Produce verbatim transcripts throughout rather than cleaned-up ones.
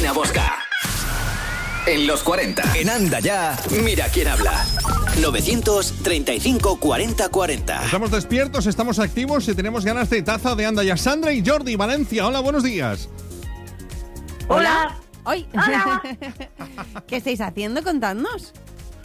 Marina Bosca. En los cuarenta, en Anda Ya, mira quién habla. novecientos treinta y cinco cuarenta cuarenta. Estamos despiertos, estamos activos y tenemos ganas de taza de Anda Ya. Sandra y Jordi, Valencia, hola, buenos días. Hola. Hoy. Hola. ¿Qué estáis haciendo? Contadnos.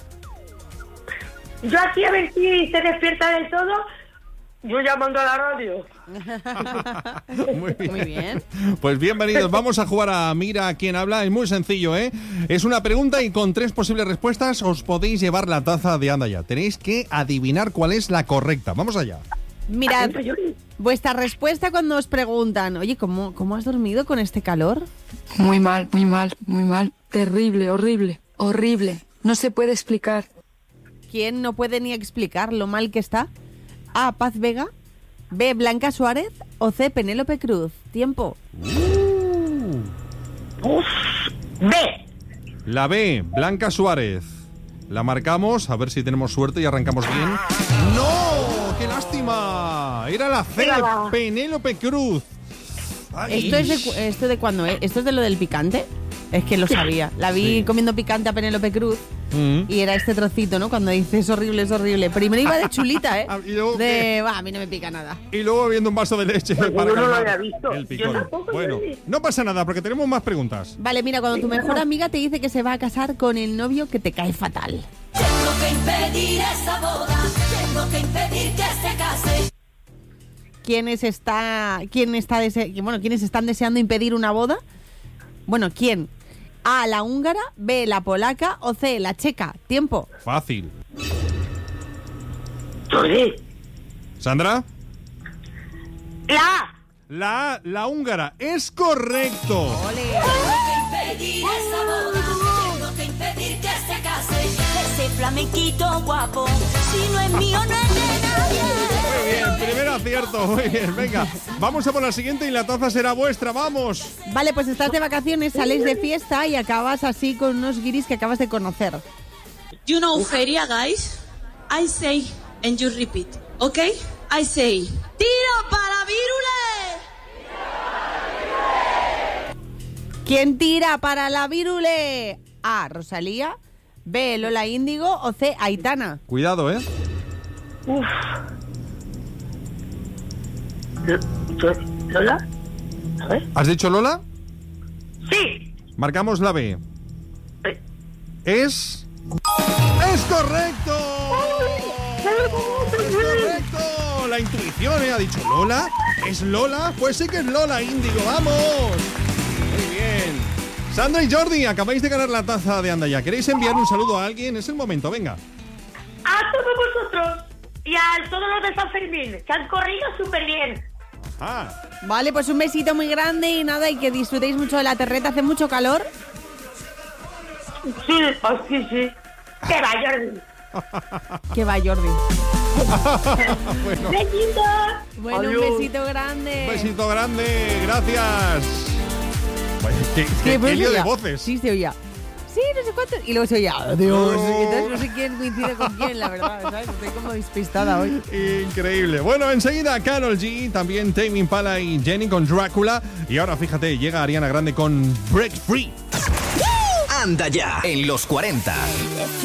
Yo aquí a ver si se despierta del todo. Yo llamando a la radio. Muy bien. Muy bien. Pues bienvenidos, vamos a jugar a Mira quién habla. Es muy sencillo, ¿eh? Es una pregunta y con tres posibles respuestas os podéis llevar la taza de Anda Ya. Tenéis que adivinar cuál es la correcta. Vamos allá. Mirad, vuestra respuesta cuando os preguntan, oye, ¿cómo, ¿cómo has dormido con este calor? Muy mal, muy mal, muy mal. Terrible, horrible, horrible. No se puede explicar. ¿Quién no puede ni explicar lo mal que está? A, Paz Vega. B, Blanca Suárez. O C, Penélope Cruz. Tiempo. Uf. B. La B, Blanca Suárez. La marcamos, a ver si tenemos suerte y arrancamos bien. ¡No! ¡Qué lástima! Era la C, Penélope Cruz. Ay. ¿Esto es de, esto de cuándo es? ¿Esto es de lo del picante? Es que lo sabía. La vi Sí. comiendo picante a Penélope Cruz. Mm. Y era este trocito, ¿no? Cuando dice es horrible, es horrible. Primero iba de chulita, ¿eh? ¿Y luego de, qué? va, a mí no me pica nada. Y luego bebiendo un vaso de leche Pues para yo no lo calmar había visto. el Yo picor. tampoco, Bueno, Jordi. no pasa nada porque tenemos más preguntas. Vale, mira, cuando tu mejor amiga te dice que se va a casar con el novio que te cae fatal. Tengo que impedir esa boda, tengo que impedir que se case. ¿Quiénes está, quién está dese- bueno, quiénes están deseando impedir una boda? Bueno, ¿quién? A, la húngara, B, la polaca o C, la checa. Tiempo. Fácil. Jordi. ¿Sandra? La A. La A, la húngara. ¡Es correcto! Tengo que impedir esa boda, tengo que impedir que se case. Ese flamenquito guapo, si no es mío no es de nadie. Muy bien, primer acierto. Muy bien, venga. Vamos a por la siguiente y la taza será vuestra. ¡Vamos! Vale, pues estás de vacaciones, sales de fiesta y acabas así con unos guiris que acabas de conocer. You know feria, guys? I say and you repeat, okay? I say, ¡tiro para Virule! ¿Quién tira para la Virule? A, Rosalía, B, Lola Índigo o C, Aitana. Cuidado, ¿eh? Uf. ¿Lola? A ver. ¿Has dicho Lola? Sí. Marcamos la B. Eh. Es... ¡Es correcto! ¡Es correcto! La intuición, ¿eh? Ha dicho Lola. ¿Es Lola? Pues sí que es Lola Índigo. ¡Vamos! Muy bien. Sandra y Jordi, acabáis de ganar la taza de Anda Ya. ¿Queréis enviar un saludo a alguien? Es el momento, venga. A todos vosotros y a todos los de San Fermín, que han corrido súper bien. Ah, Vale, pues un besito muy grande y nada, y que disfrutéis mucho de la terreta. Hace mucho calor. Sí, oh, sí, sí. ¡Que va, Jordi! Que va, Jordi. bueno, ¡Besitos! Bueno, Adiós. un besito grande. un besito grande. Gracias. Vaya, qué, qué- Sí, qué pero se lío de oía. voces. Sí, se oía. Sí, no sé cuánto. Y luego se oía. Adiós. No. Y entonces no sé quién coincide con quién, la verdad. ¿Sabes? Estoy como despistada hoy. Increíble. Bueno, enseguida Karol G, también Tame Impala y Jenny con Drácula. Y ahora fíjate, llega Ariana Grande con Break Free. Anda Ya, en los cuarenta.